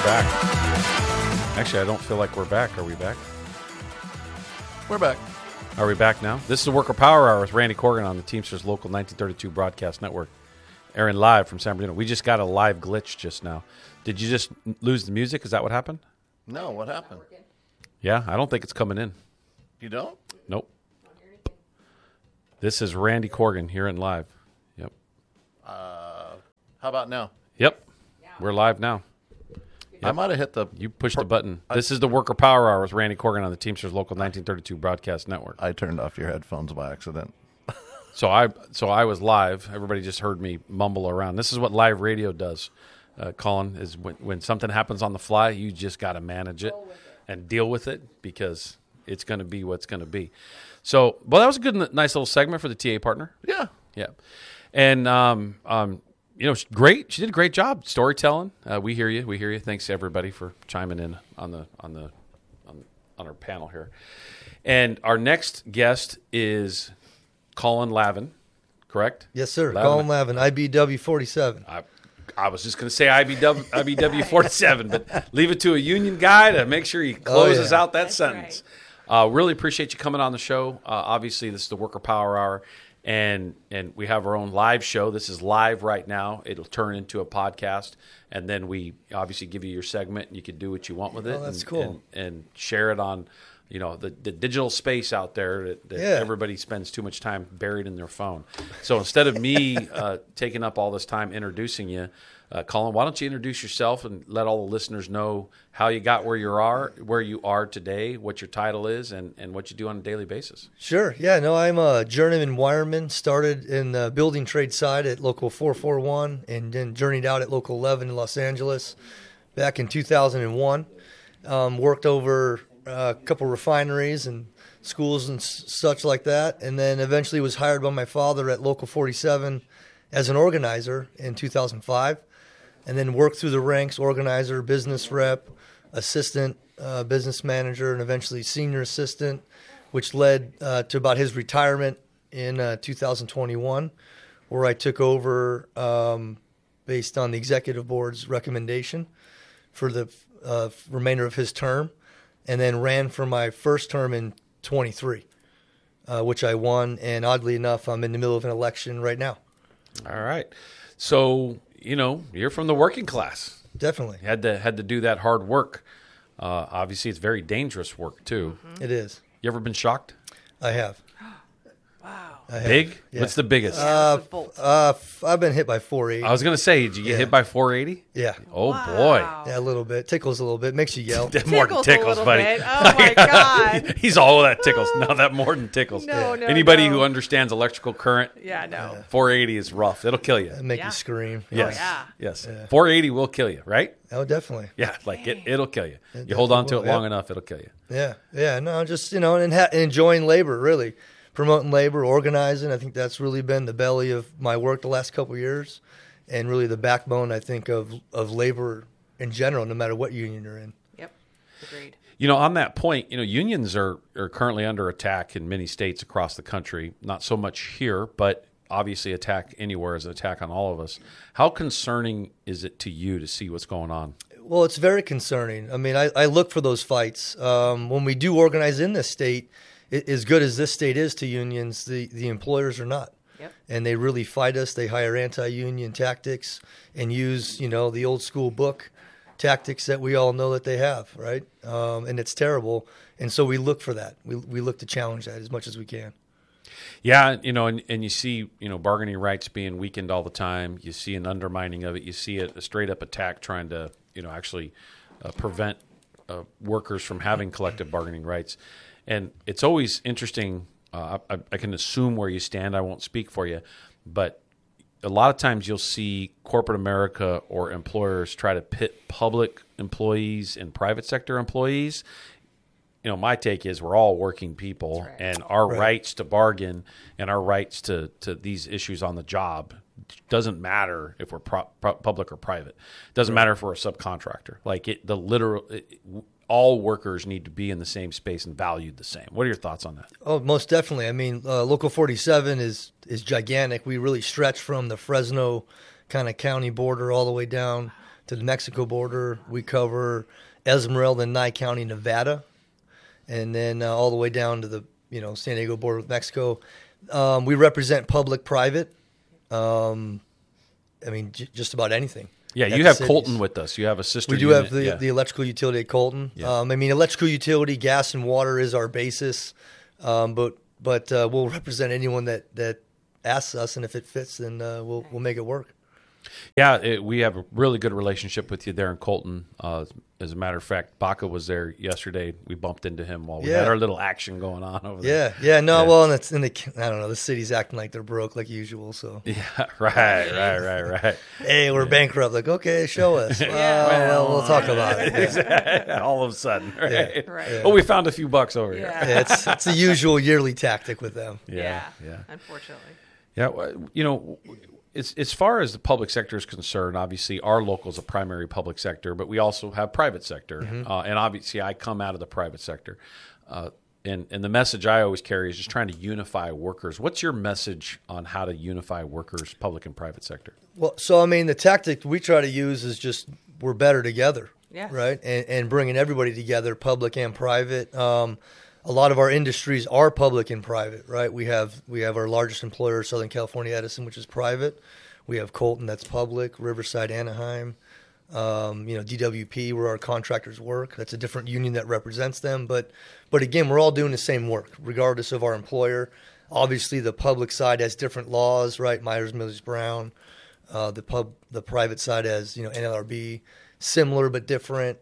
back. Actually, I don't feel like we're back. Are we back? We're back. Are we back now? This is the Worker Power Hour with Randy Corgan on the Teamsters Local 1932 Broadcast Network. Airing live from San Bernardino. We just got a live glitch just now. Did you just lose the music? Is that what happened? No, what happened? Yeah, I don't think it's coming in. You don't? Nope. This is Randy Corgan here in live. Yep. How about now? Yep. We're live now. I might have hit the... You pushed the button. This is the Worker Power Hour with Randy Corgan on the Teamsters Local 1932 Broadcast Network. I turned off your headphones by accident. So I was live. Everybody just heard me mumble around. This is what live radio does, Colin, is when something happens on the fly, you just got to manage it and deal with it because it's going to be what's going to be. So, well, that was a good, nice little segment for the TA partner. Yeah. Yeah. And, great. She did a great job storytelling. We hear you. We hear you. Thanks, everybody, for chiming in on our panel here. And our next guest is Colin Lavin, correct? Yes, sir. Colin Lavin, IBW 47. I was just going to say IBW 47, but leave it to a union guy to make sure he closes out that sentence. Right. Really appreciate you coming on the show. Obviously, this is the Worker Power Hour, and we have our own live show. This is live right now. It'll turn into a podcast, and then we obviously give you your segment, and you can do what you want with it. Oh, that's cool. And share it on the digital space out there that everybody spends too much time buried in their phone. So instead of me taking up all this time introducing you, Colin, why don't you introduce yourself and let all the listeners know how you got where you are today, what your title is, and what you do on a daily basis. Sure. Yeah, no, I'm a journeyman wireman, started in the building trade side at Local 441 and then journeyed out at Local 11 in Los Angeles back in 2001. Worked over a couple refineries and schools and such like that, and then eventually was hired by my father at Local 47 as an organizer in 2005, and then worked through the ranks, organizer, business rep, assistant, business manager, and eventually senior assistant, which led to about his retirement in 2021, where I took over based on the executive board's recommendation for the remainder of his term, and then ran for my first term in 23, which I won. And oddly enough, I'm in the middle of an election right now. All right. So, you're from the working class. Definitely. You had to do that hard work. Obviously, it's very dangerous work, too. Mm-hmm. It is. You ever been shocked? I have. Wow. Big? Yeah. What's the biggest? I've been hit by 480. I was going to say, did you get hit by 480? Yeah. Oh, boy. Yeah, a little bit. Tickles a little bit. Makes you yell. More than tickles, buddy. Bit. Oh, my God. He's all that tickles. No, that more than tickles. No. Anybody who understands electrical current, Yeah, no. 480 is rough. It'll kill you. It'll make you scream. Yes. Oh, yeah. Yes. 480 will kill you, right? Oh, definitely. Yeah, it'll kill you. You hold on to it long enough, it'll kill you. Yeah. No, just, and enjoying labor, really. Promoting labor, organizing. I think that's really been the belly of my work the last couple of years, and really the backbone, I think, of labor in general, no matter what union you're in. Yep. Agreed. On that point, unions are currently under attack in many states across the country. Not so much here, but obviously attack anywhere is an attack on all of us. How concerning is it to you to see what's going on? Well, it's very concerning. I mean, I look for those fights. When we do organize in this state, as good as this state is to unions, the employers are not. Yep. And they really fight us. They hire anti-union tactics and use, the old school book tactics that we all know that they have, right? And it's terrible. And so we look for that. We look to challenge that as much as we can. Yeah, and you see, bargaining rights being weakened all the time. You see an undermining of it. You see a straight-up attack trying to, actually prevent workers from having collective bargaining rights. And it's always interesting. I can assume where you stand. I won't speak for you. But a lot of times you'll see corporate America or employers try to pit public employees and private sector employees. My take is we're all working people, right. And our rights to bargain and our rights to these issues on the job doesn't matter if we're public or private. Doesn't matter if we're a subcontractor. All workers need to be in the same space and valued the same. What are your thoughts on that? Oh, most definitely. I mean, Local 47 is gigantic. We really stretch from the Fresno kind of county border all the way down to the Mexico border. We cover Esmeralda and Nye County, Nevada, and then all the way down to the San Diego border with Mexico. We represent public-private. Just about anything. Yeah, at you the have cities. Colton with us. You have a sister We do unit. have the electrical utility at Colton. Yeah. Electrical utility, gas and water is our basis, but we'll represent anyone that asks us, and if it fits, then we'll make it work. Yeah, we have a really good relationship with you there in Colton. As a matter of fact, Baca was there yesterday. We bumped into him while we had our little action going on over there. Well, and it's I don't know, the city's acting like they're broke like usual. So Yeah, right. hey, we're bankrupt. Like, okay, show us. Well, we'll talk about it. Yeah. All of a sudden, right? Right. Oh, we found a few bucks over here. Yeah. Yeah, it's the usual yearly tactic with them. Yeah. Unfortunately. Yeah, as far as the public sector is concerned, obviously our local is a primary public sector, but we also have private sector, and obviously I come out of the private sector. And the message I always carry is just trying to unify workers. What's your message on how to unify workers, public and private sector? Well, so the tactic we try to use is just we're better together, Yes. right? And bringing everybody together, public and private. A lot of our industries are public and private, right? We have our largest employer, Southern California Edison, which is private. We have Colton, that's public. Riverside, Anaheim, DWP, where our contractors work. That's a different union that represents them, but again, we're all doing the same work, regardless of our employer. Obviously, the public side has different laws, right? Myers, Mills, Brown. The private side has NLRB, similar but different.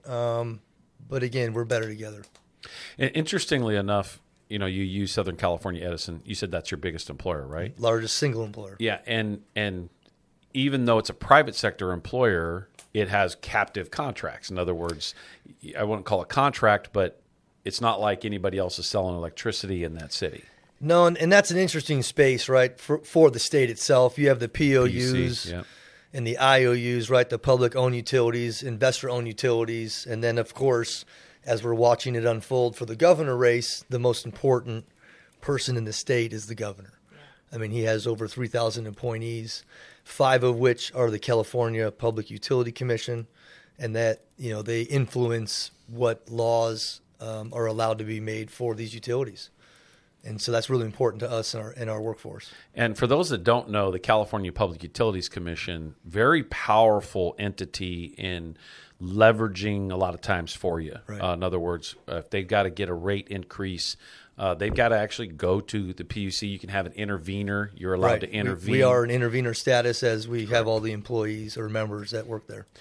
But again, we're better together. Interestingly enough, you use Southern California Edison. You said that's your biggest employer, right? Largest single employer. Yeah, and even though it's a private sector employer, it has captive contracts. In other words, I wouldn't call it contract, but it's not like anybody else is selling electricity in that city. No, and that's an interesting space, right, for the state itself. You have the POUs yeah. and the IOUs, right, the public-owned utilities, investor-owned utilities, and then, of course, as we're watching it unfold for the governor race, the most important person in the state is the governor. He has over 3,000 appointees, 5 of which are the California Public Utility Commission, and that they influence what laws are allowed to be made for these utilities. And so that's really important to us in our workforce. And for those that don't know, the California Public Utilities Commission, very powerful entity in leveraging a lot of times for you. Right. In other words, if they've got to get a rate increase, they've got to actually go to the PUC. You can have an intervener. You're allowed to intervene. We are an intervener status as we have all the employees or members that work there.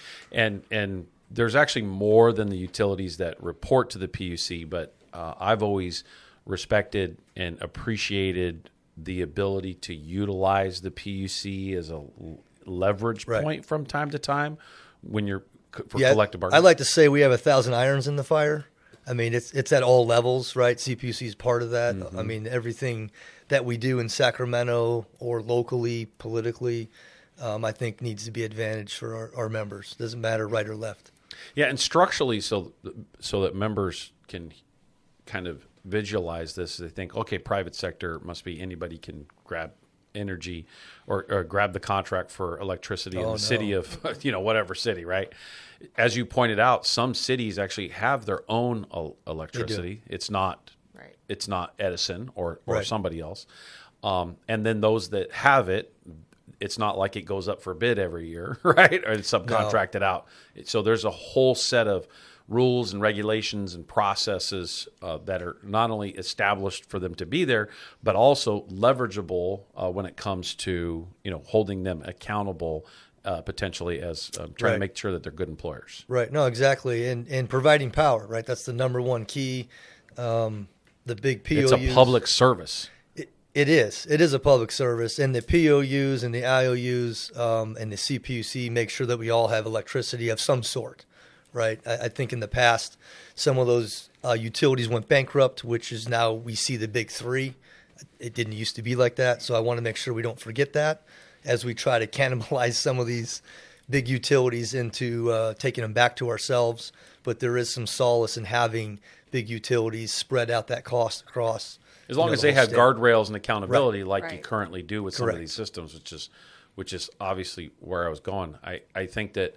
And there's actually more than the utilities that report to the PUC, but I've always respected and appreciated the ability to utilize the PUC as a leverage point from time to time when you're collective bargaining. I like to say we have 1,000 irons in the fire. It's at all levels, right? CPUC is part of that. Mm-hmm. Everything that we do in Sacramento or locally, politically, I think needs to be advantage for our members. Doesn't matter right or left. Yeah, and structurally, so that members can kind of visualize this. They think, okay, private sector must be anybody can grab energy or grab the contract for electricity in the city of whatever city, right? As you pointed out, some cities actually have their own electricity. It's not Edison or somebody else. And then those that have it, it's not like it goes up for bid every year, right? Or it's subcontracted out. So there's a whole set of rules and regulations and processes that are not only established for them to be there, but also leverageable when it comes to holding them accountable potentially as trying to make sure that they're good employers. Right. No, exactly. And providing power, right? That's the number one key. The big POUs. It's a public service. It is. It is a public service. And the POUs and the IOUs and the CPUC make sure that we all have electricity of some sort. Right. I think in the past, some of those utilities went bankrupt, which is now we see the big 3. It didn't used to be like that. So I want to make sure we don't forget that as we try to cannibalize some of these big utilities into taking them back to ourselves. But there is some solace in having big utilities spread out that cost across. As long as the they whole have state. guardrails and accountability like you Right. currently do with some of these systems, which is obviously where I was going. I think that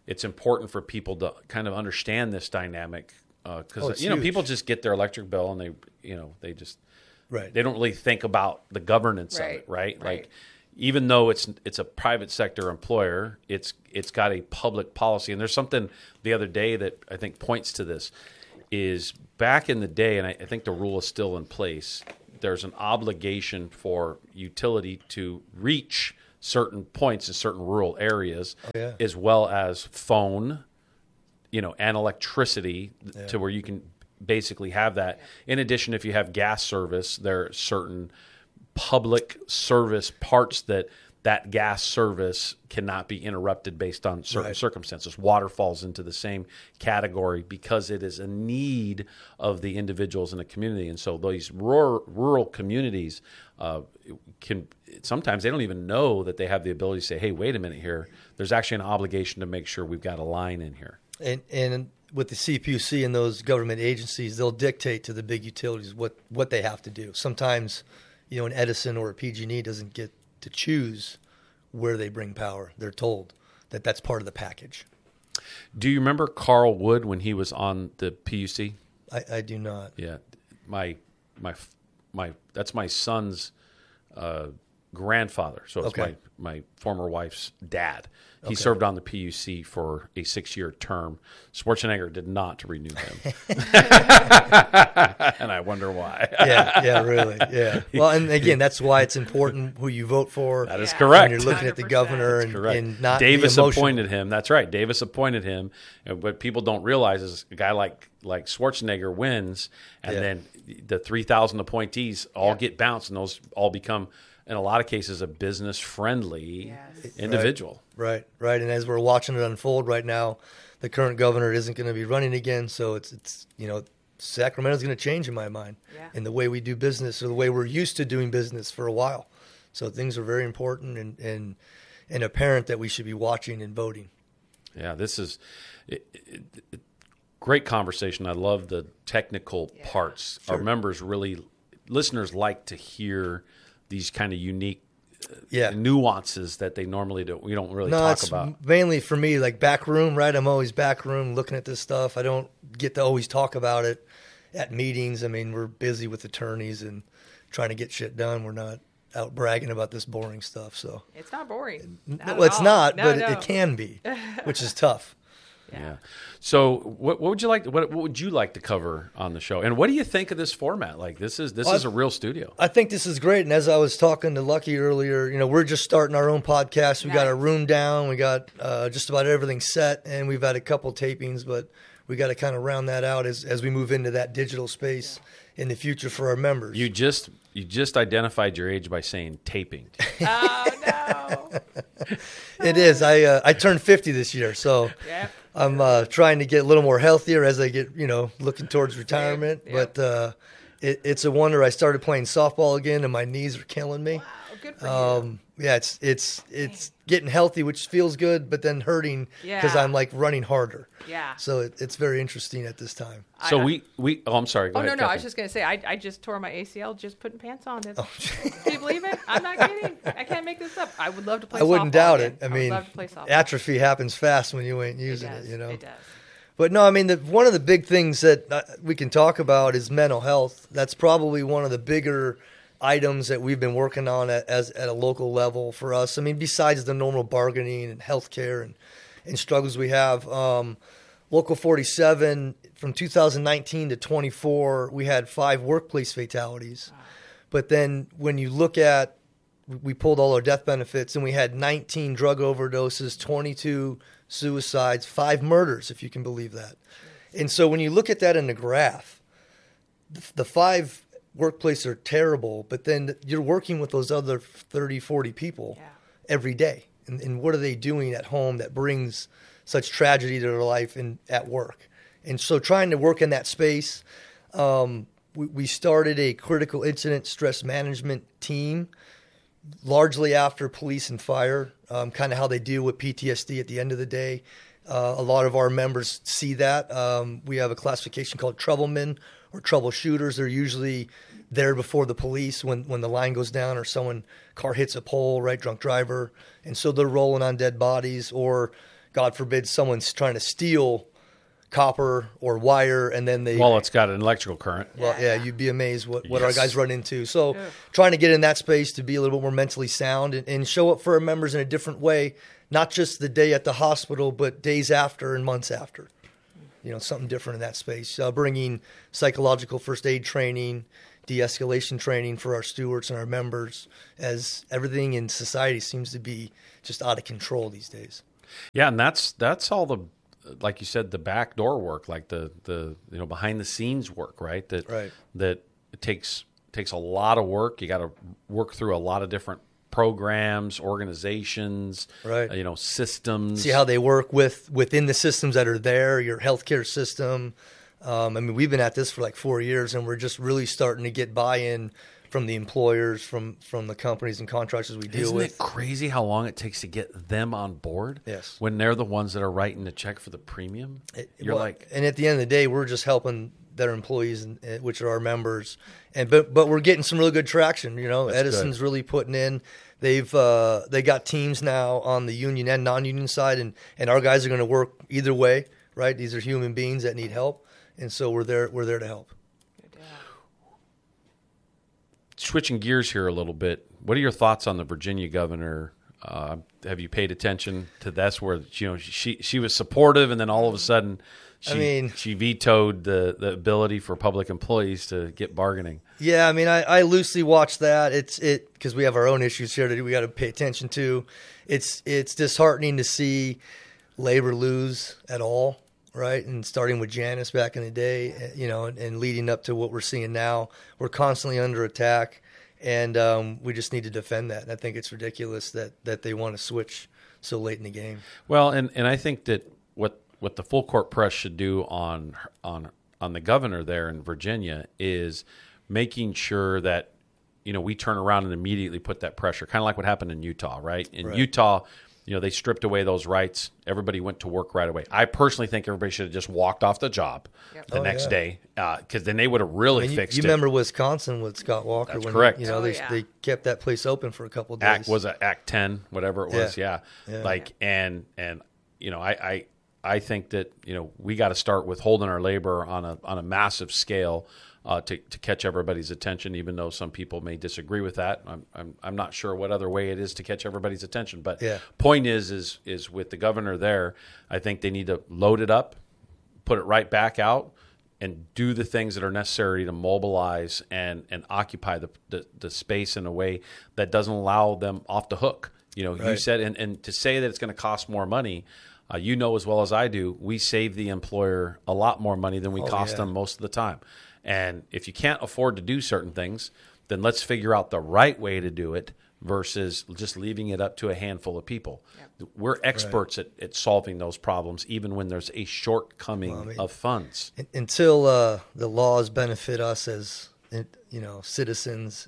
it's important for people to kind of understand this dynamic because it's you know huge. people just get their electric bill and they just Right. they don't really think about the governance of Right, it, right? right. Like even though it's a private sector employer, it's got a public policy. And there's something the other day that I think points to this is back in the day, and I think the rule is still in place. There's an obligation for utility to reach certain points in certain rural areas, yeah. as well as phone, and electricity to where you can basically have that. In addition, if you have gas service, there are certain public service parts that gas service cannot be interrupted based on certain Right. circumstances. Water falls into the same category because it is a need of the individuals in the community. And so these rural communities sometimes they don't even know that they have the ability to say, hey, wait a minute here. There's actually an obligation to make sure we've got a line in here. And with the CPUC and those government agencies, they'll dictate to the big utilities what they have to do. Sometimes, an Edison or a PG&E doesn't get to choose where they bring power. They're told that that's part of the package. Do you remember Carl Wood when he was on the PUC? I do not. Yeah, my that's my son's grandfather. So it's Okay. my former wife's dad. He Okay. served on the PUC for a 6-year term. Schwarzenegger did not renew him, and I wonder why. Yeah, really. Yeah. Well, and again, that's why it's important who you vote for. That is Yeah. correct. When you're looking at the 100%. governor That's and not be Davis emotional. appointed him. That's right. Davis appointed him. And what people don't realize is a guy like Schwarzenegger wins, and Yeah. then the 3,000 appointees all get bounced, and those all become, in a lot of cases, a business friendly Yes. individual. Right. And as we're watching it unfold right now, the current governor isn't going to be running again. So it's Sacramento's going to change in my mind Yeah. in the way we do business or the way we're used to doing business for a while. So things are very important and apparent that we should be watching and voting. Yeah, this is great conversation. I love the technical parts. Sure. Our listeners like to hear these kind of unique nuances that we don't really talk it's about. mainly for me like back room, right? I'm always back room looking at this stuff. I don't get to always talk about it at meetings. I mean, we're busy with attorneys and trying to get shit done. We're not out bragging about this boring stuff. So It's not boring. Not well, at it's all. not, No, but no. it can be, which is tough. Yeah. So, what would you like? What would you like to cover on the show? And what do you think of this format? Like, this is a real studio. I think this is great. And as I was talking to Lucky earlier, we're just starting our own podcast. We got our room down. We got just about everything set, and we've had a couple tapings, but we got to kind of round that out as we move into that digital space in the future for our members. You just identified your age by saying taping. Oh, no. It is. I turned 50 this year, so Yep. I'm trying to get a little more healthier as I get, looking towards retirement. Yep. But it's a wonder. I started playing softball again, and my knees are killing me. Wow, good for you. Yeah, it's getting healthy, which feels good, but then hurting because Yeah. I'm like running harder. Yeah. So it's very interesting at this time. So I'm sorry. Go Oh, ahead, no. I was Kathleen. just going to say, I just tore my ACL just putting pants on. Can you believe it? I'm not kidding. I can't make this up. I would love to play I wouldn't softball doubt again. it. I would mean, love to play softball. atrophy happens fast when you ain't using does. it. It does. But no, I mean, one of the big things that we can talk about is mental health. That's probably one of the bigger items that we've been working on at a local level for us. I mean, besides the normal bargaining and healthcare and struggles we have, Local 47 from 2019 to 24, we had 5 workplace fatalities. Wow. But then when you look at, we pulled all our death benefits and we had 19 drug overdoses, 22 suicides, 5 murders, if you can believe that. And so when you look at that in the graph, the 5 workplaces are terrible, but then you're working with those other 30, 40 people every day. And what are they doing at home that brings such tragedy to their life and at work? And so trying to work in that space, we started a critical incident stress management team, largely after police and fire, kind of how they deal with PTSD at the end of the day. A lot of our members see that. We have a classification called troublemen or troubleshooters. They're usually there before the police when the line goes down or car hits a pole, right? Drunk driver. And so they're rolling on dead bodies or God forbid someone's trying to steal copper or wire, and then they Well, it's got an electrical current. well, yeah, you'd be amazed what our Yes. guys run into. So Yeah. trying to get in that space to be a little bit more mentally sound and show up for our members in a different way, not just the day at the hospital, but days after and months after. Something different in that space. Bringing psychological first aid training, de-escalation training for our stewards and our members, as everything in society seems to be just out of control these days. Yeah, and that's all the, like you said, the back door work, like the behind the scenes work, right? Right. That it takes a lot of work. You got to work through a lot of different programs, organizations, Right. Systems. See how they work within the systems that are there, your healthcare system. We've been at this for like 4 years, and we're just really starting to get buy-in from the employers, from the companies and contractors we deal Isn't with. it crazy how long it takes to get them on board? Yes. When they're the ones that are writing the check for the premium, you're like, and at the end of the day, we're just helping their employees, which are our members, but we're getting some really good traction. Edison's really putting in. They got teams now on the union and non-union side, and our guys are going to work either way. Right? These are human beings that need help, and so we're there to help. switching gears here a little bit. What are your thoughts on the Virginia governor? Have you paid attention to this? Where she was supportive, and then all of a sudden, she vetoed the ability for public employees to get bargaining. Yeah, I loosely watched that. It's because we have our own issues here that we got to pay attention to. It's disheartening to see labor lose at all, right? And starting with Janice back in the day, and leading up to what we're seeing now, we're constantly under attack, and we just need to defend that. And I think it's ridiculous that they want to switch so late in the game. Well, and I think that what the full court press should do on the governor there in Virginia is making sure that we turn around and immediately put that pressure, kind of like what happened in Utah, right? In Utah, they stripped away those rights. Everybody went to work right away. I personally think everybody should have just walked off the job the next day, because then they would have really fixed it. You remember Wisconsin with Scott Walker? That's correct. They kept that place open for a couple of days. Act 10, whatever it was. Yeah. I think that we got to start with holding our labor on a massive scale to catch everybody's attention, even though some people may disagree with that. I'm not sure what other way it is to catch everybody's attention. But point is with the governor there, I think they need to load it up, put it right back out, and do the things that are necessary to mobilize and occupy the space in a way that doesn't allow them off the hook. You said, and to say that it's going to cost more money, as well as I do, we save the employer a lot more money than we cost them most of the time. And if you can't afford to do certain things, then let's figure out the right way to do it versus just leaving it up to a handful of people. Yep. We're experts at solving those problems, even when there's a shortcoming of funds. Until the laws benefit us as citizens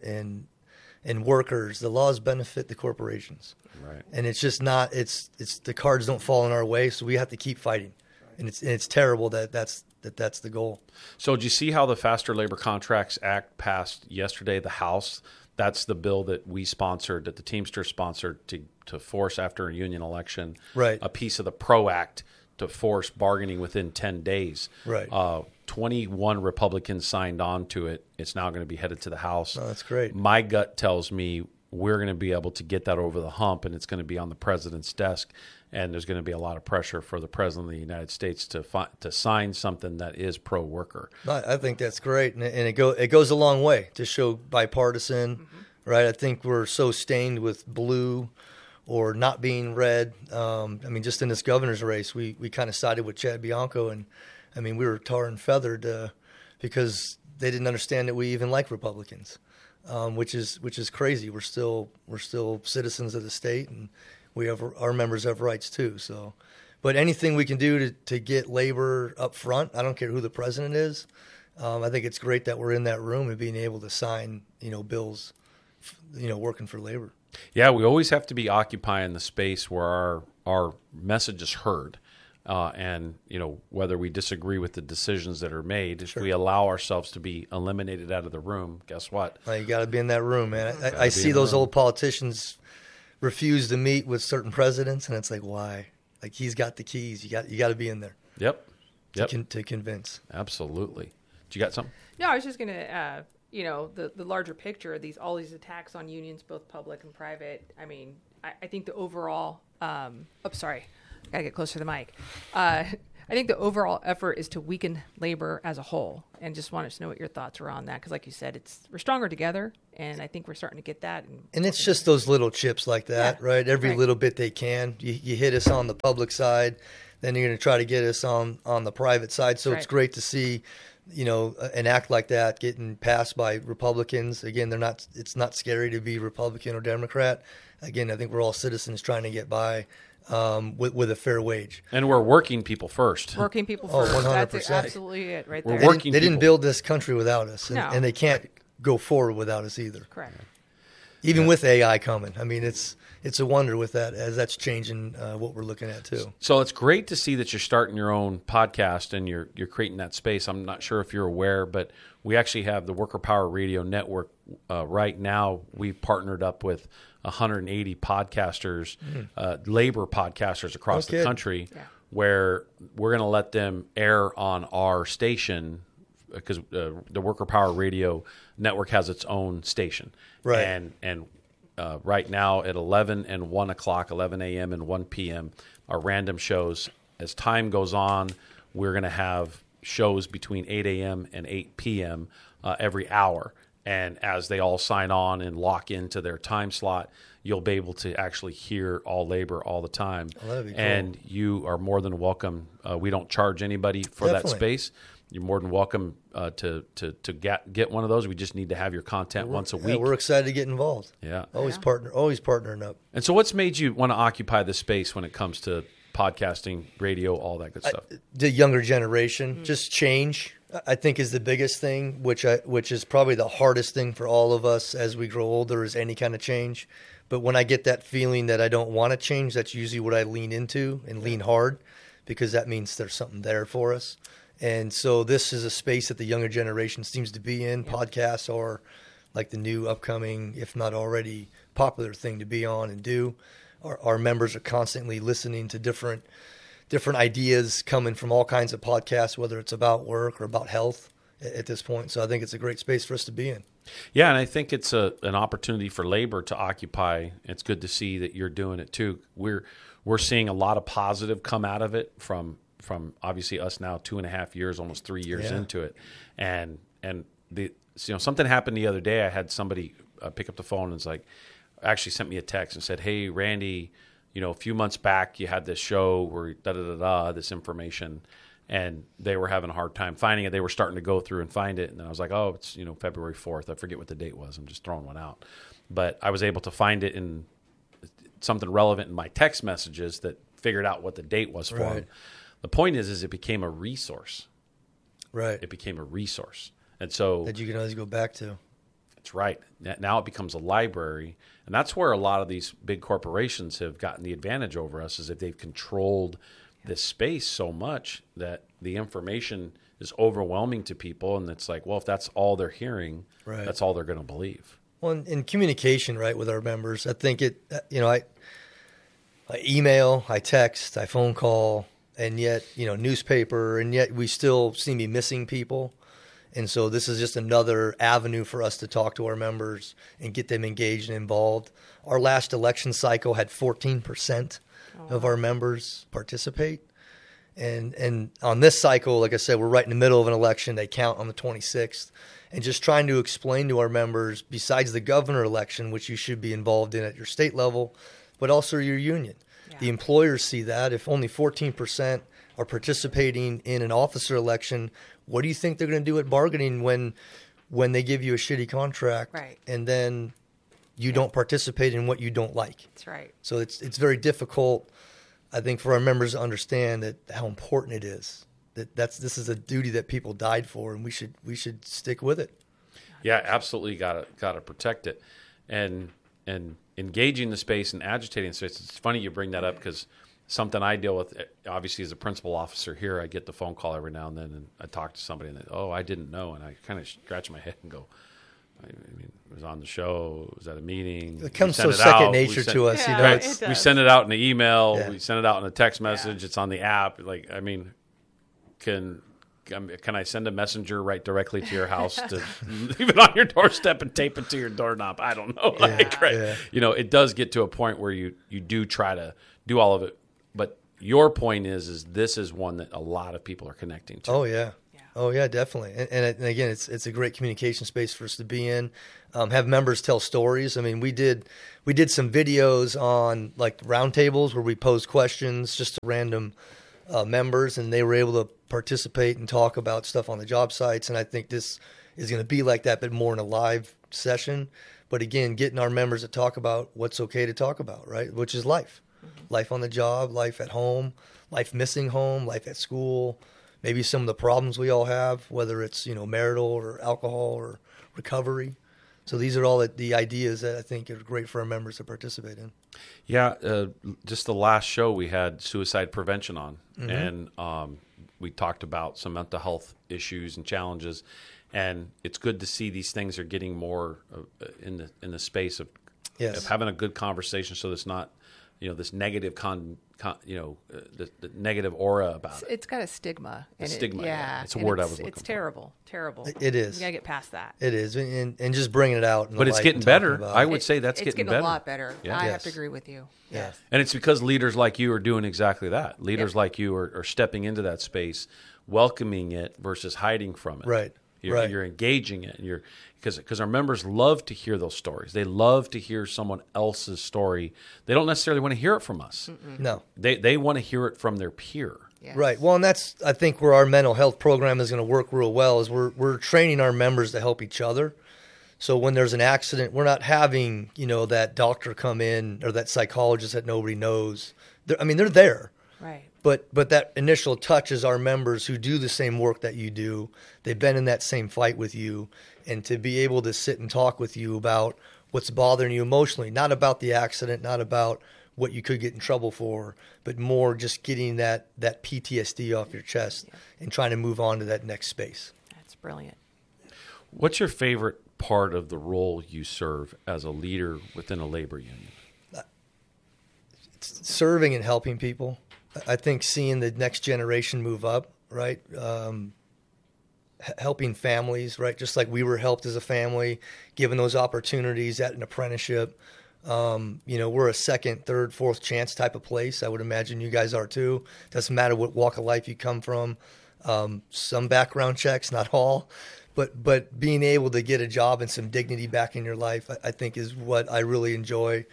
and workers, the laws benefit the corporations. Right. And it's just not. It's the cards don't fall in our way, so we have to keep fighting. And it's terrible that's the goal. So did you see how the Faster Labor Contracts Act passed yesterday, the House? That's the bill that we sponsored, that the Teamsters sponsored to force after a union election, a piece of the PRO Act to force bargaining within 10 days. Right. 21 Republicans signed on to it. It's now going to be headed to the House. Oh, that's great. My gut tells me we're going to be able to get that over the hump, and it's going to be on the president's desk. And there's going to be a lot of pressure for the president of the United States to sign something that is pro-worker. I think that's great, and it goes a long way to show bipartisan, right? I think we're so stained with blue or not being red. Just in this governor's race, we kind of sided with Chad Bianco, and we were tar and feathered because they didn't understand that we even like Republicans, which is crazy. We're still citizens of the state, and our members have rights too. So, but anything we can do to get labor up front, I don't care who the president is. I think it's great that we're in that room and being able to sign, bills, working for labor. Yeah, we always have to be occupying the space where our message is heard. And whether we disagree with the decisions that are made, if we allow ourselves to be eliminated out of the room, guess what? You got to be in that room, man. I see those old politicians refuse to meet with certain presidents, and it's like, why? Like he's got the keys. You got to be in there Yep. Yep. to convince. Absolutely. You got something? No, I was just going to, the larger picture of all these attacks on unions, both public and private. I mean, I think the overall, sorry, I got to get closer to the mic. I think the overall effort is to weaken labor as a whole, and just wanted to know what your thoughts were on that. Because like you said, we're stronger together, and I think we're starting to get that. And it's just those little chips like that, Yeah. right? Every Right. little bit they can. You hit us on the public side, then you're going to try to get us on the private side. So it's Right. great to see, an act like that getting passed by Republicans. Again, it's not scary to be Republican or Democrat. Again, I think we're all citizens trying to get by with a fair wage. And we're working people first. Working people Oh, first. 100%. That's absolutely it right We're there. working They didn't people. build this country without us, and, No. and they can't go forward without us either. Correct. Even with AI coming, I mean, it's a wonder with that as that's changing what we're looking at too. So it's great to see that you're starting your own podcast and you're creating that space. I'm not sure if you're aware, but we actually have the Worker Power Radio Network. Right now, we've partnered up with 180 podcasters, labor podcasters across the Okay. country, Yeah. where we're going to let them air on our station because the Worker Power Radio Network has its own station. Right. And right now at 11 and 1 o'clock, 11 a.m. and 1 p.m. are random shows. As time goes on, we're going to have shows between 8 a.m. and 8 p.m. Every hour. And as they all sign on and lock into their time slot, you'll be able to actually hear All Labor all the time. Oh, that'd be cool. And you are more than welcome. We don't charge anybody for that Definitely. space. You're more than welcome to get one of those. We just need to have your content once a Yeah, week. we're excited to get involved. Yeah. Always Yeah. partnering up. And so, what's made you want to occupy this space when it comes to podcasting, radio, all that good stuff? The younger generation, just change, I think, is the biggest thing, which is probably the hardest thing for all of us as we grow older, is any kind of change. But when I get that feeling that I don't want to change, that's usually what I lean into and lean hard, because that means there's something there for us. And so this is a space that the younger generation seems to be in. Podcasts are like the new upcoming, if not already popular thing to be on and do. Our members are constantly listening to different ideas coming from all kinds of podcasts, whether it's about work or about health at this point. So I think it's a great space for us to be in. Yeah, and I think it's an opportunity for labor to occupy. It's good to see that you're doing it too. We're seeing a lot of positive come out of it from obviously us now 2.5 years, almost 3 years Yeah. into it, and something happened the other day. I had somebody pick up the phone and was like, actually sent me a text and said, "Hey, Randy, a few months back you had this show where this information." And they were having a hard time finding it. They were starting to go through and find it. And then I was like, oh, it's February 4th. I forget what the date was. I'm just throwing one out. But I was able to find it in something relevant in my text messages that figured out what the date was for Right. them. The point is it became a resource. Right. It became a resource. And so That you can always go back to. that's right. Now it becomes a library. And that's where a lot of these big corporations have gotten the advantage over us, is that they've controlled this space so much that the information is overwhelming to people. And it's like, well, if that's all they're hearing, Right. that's all they're going to believe. Well, in communication, right, with our members, I think I email, I text, I phone call, and yet, newspaper, and yet we still seem to be missing people. And so this is just another avenue for us to talk to our members and get them engaged and involved. Our last election cycle had 14% of our members participate. And on this cycle, like I said, we're right in the middle of an election. They count on the 26th. And just trying to explain to our members, besides the governor election, which you should be involved in at your state level, but also your union. Yeah. The employers see that. If only 14% are participating in an officer election, what do you think they're going to do at bargaining when they give you a shitty contract Right. and then you don't participate in what you don't like? That's right. So it's very difficult, I think, for our members to understand that how important it is. This is a duty that people died for, and we should stick with it. Yeah, absolutely. Got to protect it, and engaging the space and agitating the space. It's funny you bring that up, because something I deal with, obviously, as a principal officer here, I get the phone call every now and then, and I talk to somebody, and they, oh, I didn't know, and I kind of scratch my head and go, I mean, it was on the show. It was at a meeting. It comes We so sent second out. nature to us, Yeah, you know. it It's, does. We send it out in an email. Yeah. We send it out in a text message. It's on the app. Like, I mean, can I send a messenger right directly to your house to leave it on your doorstep and tape it to your doorknob? I don't know. Like, right? yeah. You know, it does get to a point where you do try to do all of it. But your point is this is one that a lot of people are connecting to. Oh yeah. Oh yeah, definitely. And again, it's a great communication space for us to be in. Have members tell stories. I mean, we did some videos on like roundtables where we posed questions just to random members, and they were able to participate and talk about stuff on the job sites. And I think this is going to be like that, but more in a live session. But again, getting our members to talk about what's okay to talk about, right? Which is life, life on the job, life at home, life missing home, life at school. Maybe some of the problems we all have, whether it's, marital or alcohol or recovery. So these are all the ideas that I think are great for our members to participate in. Yeah, just the last show we had suicide prevention on, and we talked about some mental health issues and challenges, and it's good to see these things are getting more in the space of having a good conversation, so it's not this negative the negative aura about it. It's got a stigma. A stigma, yeah. It's a and word I was looking It's for. terrible. It is. You gotta get past that. It is, and just bringing it out. In But the it's light getting and talking better. about I it. would say that's it's getting a better. lot better. Yeah. I have Yes. to agree with you. Yeah. And it's because leaders like you are doing exactly that. Leaders like you are stepping into that space, welcoming it versus hiding from it. Right. You're engaging it, and because our members love to hear those stories. They love to hear someone else's story. They don't necessarily want to hear it from us. No. They want to hear it from their peer. Yes. Right. Well, and that's, I think, where our mental health program is going to work real well is we're training our members to help each other. So when there's an accident, we're not having, that doctor come in or that psychologist that nobody knows. They're there. Right. But that initial touch is our members who do the same work that you do. They've been in that same fight with you. And to be able to sit and talk with you about what's bothering you emotionally, not about the accident, not about what you could get in trouble for, but more just getting that PTSD off your chest and trying to move on to that next space. That's brilliant. What's your favorite part of the role you serve as a leader within a labor union? Serving and helping people. I think seeing the next generation move up, right? Helping families, right? Just like we were helped as a family, given those opportunities at an apprenticeship. We're a second, third, fourth chance type of place. I would imagine you guys are too. Doesn't matter what walk of life you come from. Some background checks, not all, but being able to get a job and some dignity back in your life, I think is what I really enjoy.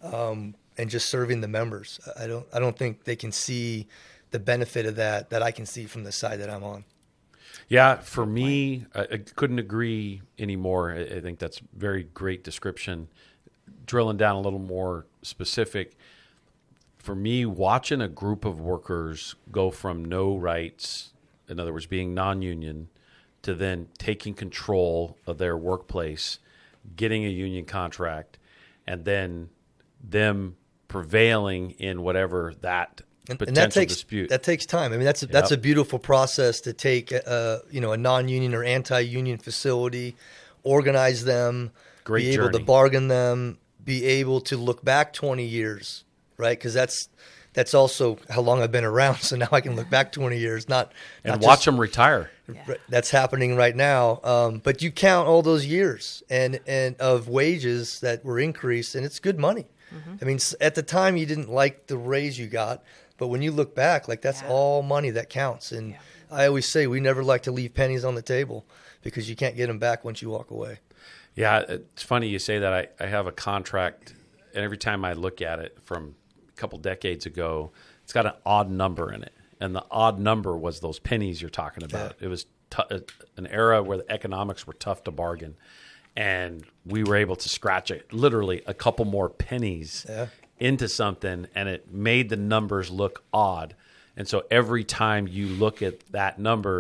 And just serving the members. I don't think they can see the benefit of that I can see from the side that I'm on. Yeah, for me, I couldn't agree anymore. I think that's very great description. Drilling down a little more specific, for me, watching a group of workers go from no rights, in other words, being non-union, to then taking control of their workplace, getting a union contract, and then them prevailing in whatever that potential dispute. That takes time. That's a beautiful process to take a non-union or anti-union facility, organize them, Great be able journey. to bargain them, be able to look back 20 years, right? Because that's also how long I've been around. So now I can look back 20 years, not watch them retire. That's happening right now. But you count all those years and of wages that were increased, and it's good money. At the time you didn't like the raise you got, but when you look back, that's all money that counts. And I always say we never like to leave pennies on the table because you can't get them back once you walk away. Yeah, it's funny you say that. I have a contract, and every time I look at it from a couple decades ago, it's got an odd number in it. And the odd number was those pennies you're talking about. Yeah. It was an era where the economics were tough to bargain. And we were able to scratch it, literally a couple more pennies into something, and it made the numbers look odd. And so every time you look at that number,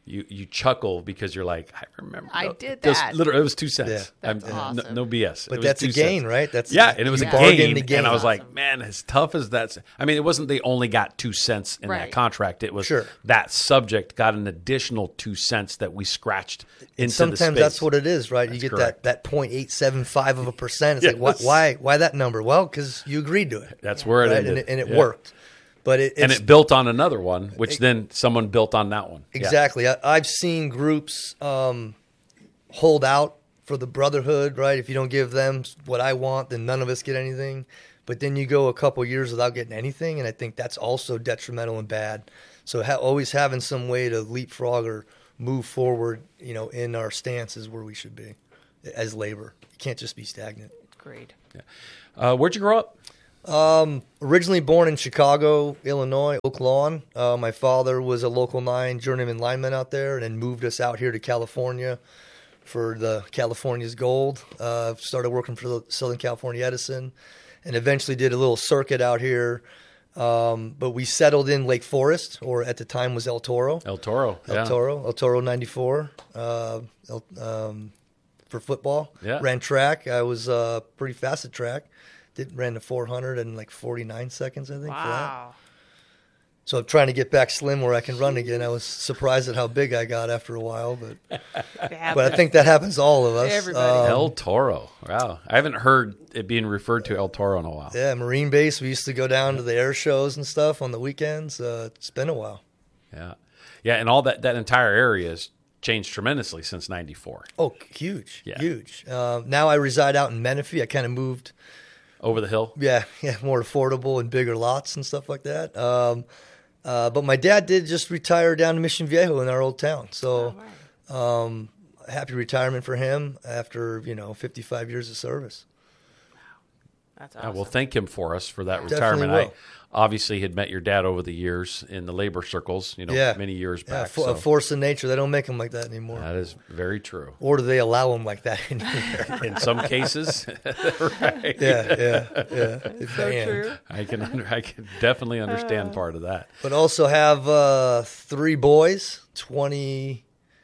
you chuckle because you're like, I remember. I did those that. Literally, it was 2 cents. Yeah. That's awesome. No BS. It But was that's 2 a gain, cents. right? That's Yeah, and it was you a bargain gain, the and I was Awesome. like, man, as tough as that's. I mean, it wasn't they only got 2 cents in that Right. contract. It was Sure. that subject got an additional 2 cents that we scratched into And the sometimes space. that's what it is, right? You get correct. that 0.875 of a percent. It's Yes. like, why that number? Well, because you agreed to it. That's where it Right? ended, And it Yeah. worked. But And it's it built on another one, which then someone built on that one. Yeah. exactly. I've seen groups hold out for the brotherhood, right? If you don't give them what I want, then none of us get anything. But then you go a couple years without getting anything, and I think that's also detrimental and bad. So always having some way to leapfrog or move forward, in our stance is where we should be as labor. You can't just be stagnant. Great. Where'd you grow up? Originally born in Chicago, Illinois, Oak Lawn. My father was a Local 9 journeyman lineman out there and then moved us out here to California for the California's Gold. Started working for the Southern California Edison and eventually did a little circuit out here. But we settled in Lake Forest, or at the time was El Toro. El Toro. El Toro 94 for football. Yeah. Ran track. I was pretty fast at track. Ran the 400 in like 49 seconds, I think. For that. Wow. So I'm trying to get back slim where I can run again. I was surprised at how big I got after a while, but I think that happens to all of us. Everybody. El Toro. Wow. I haven't heard it being referred to El Toro in a while. Yeah, Marine Base. We used to go down to the air shows and stuff on the weekends. It's been a while. Yeah. Yeah, and all that entire area has changed tremendously since 94. Oh, huge, Yeah. huge. Now I reside out in Menifee. I kind of moved. Over the hill? Yeah, more affordable and bigger lots and stuff like that. But my dad did just retire down to Mission Viejo in our old town. So happy retirement for him after, 55 years of service. That's awesome. Well, thank him for us for that Definitely retirement. will. I obviously had met your dad over the years in the labor circles, many years Yeah, back. a force of nature. They don't make them like that anymore. That is very true. Or do they allow them like that anymore? In some cases, right. Yeah. So true. I can definitely understand part of that. But also have 3 boys, 20,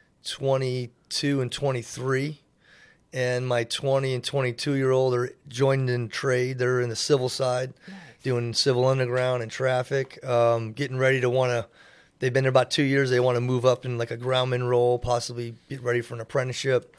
22, and 23. And my 20 and 22-year-old are joined in trade. They're in the civil side, doing civil underground and traffic, getting ready to they've been there about 2 years. They want to move up in like a groundman role, possibly get ready for an apprenticeship,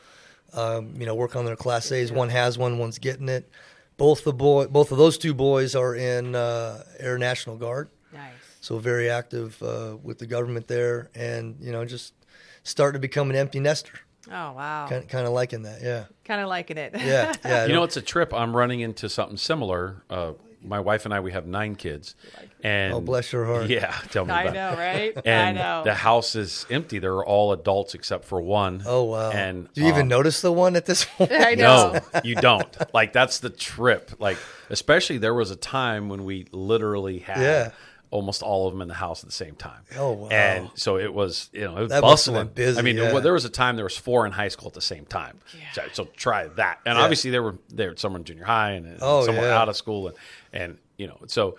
work on their Class A's. One has one, one's getting it. Both of those 2 boys are in Air National Guard. Nice. So very active with the government there, and just starting to become an empty nester. Oh, wow. Kind of liking that, yeah. Kind of liking it. Yeah. It's a trip. I'm running into something similar. My wife and I, we have 9 kids. And Oh, bless your heart. Yeah, tell me I about know, it. right? And I know. the house is empty. They're all adults except for one. Oh, wow. And do you even notice the one at this point? I know. No, you don't. Like, that's the trip. Like, especially there was a time when we literally had almost all of them in the house at the same time. Oh, wow. And so it was, it was That must have bustling. been busy, I mean, yeah. there was a time there was 4 in high school at the same time. Yeah. So try that. And Yeah. obviously there were some in junior high and Oh, some were yeah. out of school and so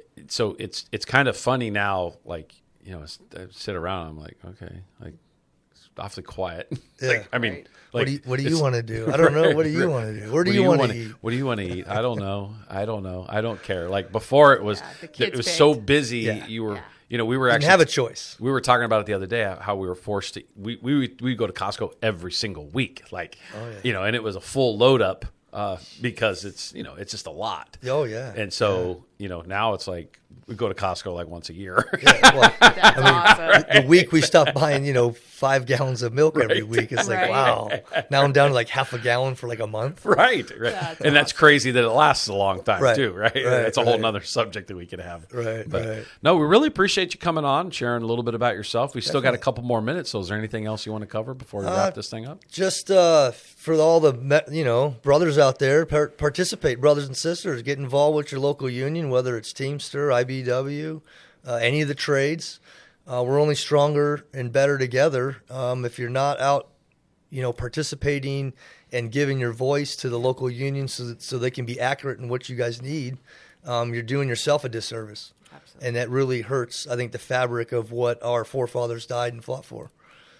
it's kind of funny now. Like, I sit around. I'm like, okay, like it's awfully quiet. Yeah. Like, I mean, Right. like, What do you it's- want to do? I don't know. What do you want to do? Where do you want to eat? What do you want to eat? I don't know. I don't care. Like before, it was the kids it was picked. so busy. Yeah. You were, Yeah. we were You actually didn't have a choice. we were talking about it the other day how we were forced to we go to Costco every single week, like and it was a full load up because it's it's just a lot. Oh, yeah. And so now it's like we go to Costco like once a year. Yeah, well, That's awesome. the week we stopped buying, 5 gallons of milk every week. It's like, Right. wow. Now I'm down to like half a gallon for like a month. Right. That's And that's crazy that it lasts a long time Right. too, right? Right, That's a whole right. nother subject that we could have. Right, But right. no, we really appreciate you coming on, sharing a little bit about yourself. We still got a couple more minutes, so is there anything else you want to cover before we wrap this thing up? Just for all the brothers out there, participate, brothers and sisters, get involved with your local union, whether it's Teamster, IBW, any of the trades. We're only stronger and better together. If you're not out, participating and giving your voice to the local unions so they can be accurate in what you guys need, you're doing yourself a disservice. Absolutely. And that really hurts, I think, the fabric of what our forefathers died and fought for.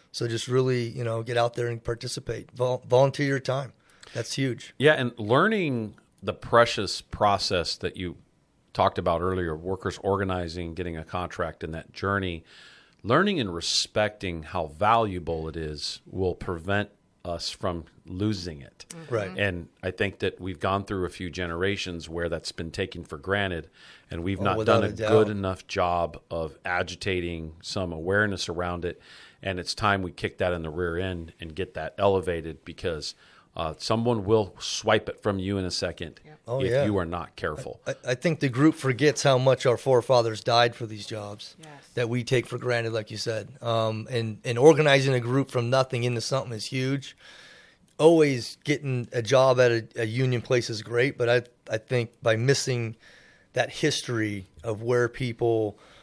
So just really, get out there and participate. Volunteer your time. That's huge. Yeah, and learning the precious process that you talked about earlier, workers organizing, getting a contract, in that journey, learning and respecting how valuable it is will prevent us from losing it. Right. And I think that we've gone through a few generations where that's been taken for granted, and we've not without done a a doubt. good enough job of agitating some awareness around it. And it's time we kick that in the rear end and get that elevated, because someone will swipe it from you in a second Oh, if yeah. you are not careful. I think the group forgets how much our forefathers died for these jobs Yes. that we take for granted, like you said. And organizing a group from nothing into something is huge. Always getting a job at a union place is great, but I think by missing that history of where people